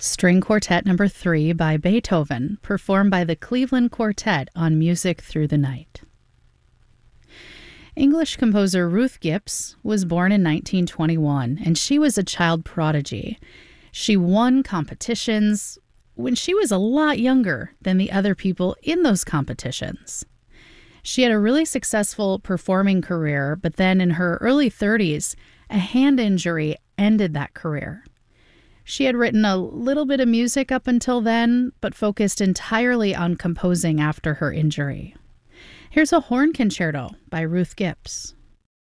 String Quartet Number 3 by Beethoven, performed by the Cleveland Quartet on Music Through the Night. English composer Ruth Gipps was born in 1921, and she was a child prodigy. She won competitions when she was a lot younger than the other people in those competitions. She had a really successful performing career, but then in her early 30s, a hand injury ended that career. She had written a little bit of music up until then, but focused entirely on composing after her injury. Here's a horn concerto by Ruth Gipps.